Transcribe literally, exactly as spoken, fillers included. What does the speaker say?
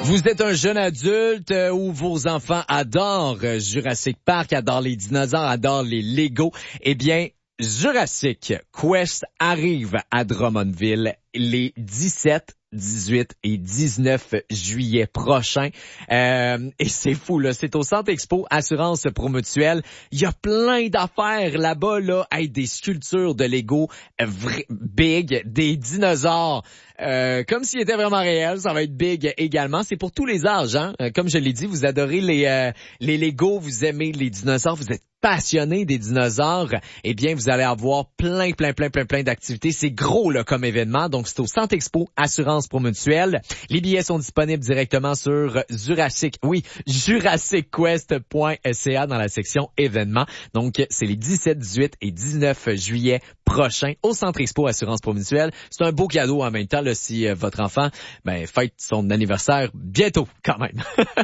Vous êtes un jeune adulte euh, ou vos enfants adorent euh, Jurassic Park, adorent les dinosaures, adorent les Lego, eh bien, Jurassic Quest arrive à Drummondville les dix-sept, dix-huit et dix-neuf juillet prochains. Euh, et c'est fou, là. C'est au Centre Expo Assurance Promutuelle. Il y a plein d'affaires là-bas, là. Hey, des sculptures de Lego vra- big, des dinosaures. Euh, comme s'ils étaient vraiment réels, ça va être big également. C'est pour tous les âges, hein. Euh, comme je l'ai dit, vous adorez les euh, les Lego, vous aimez les dinosaures, vous êtes passionné des dinosaures, eh bien, vous allez avoir plein, plein, plein, plein, plein d'activités. C'est gros, là, comme événement. Donc, c'est au Centre Expo Assurance Promutuelle. Les billets sont disponibles directement sur Jurassic, oui, jurassic quest point c a dans la section événements. Donc, c'est les dix-sept, dix-huit et dix-neuf juillet prochains au Centre Expo Assurance Promutuelle. C'est un beau cadeau en même temps, là, si euh, votre enfant, ben, fête son anniversaire bientôt, quand même.